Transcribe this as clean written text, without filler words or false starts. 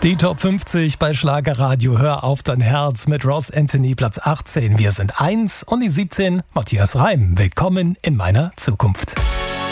Die Top 50 bei Schlagerradio. Hör auf dein Herz mit Ross Anthony, Platz 18. Wir sind 1 und die 17, Matthias Reim. Willkommen in meiner Zukunft.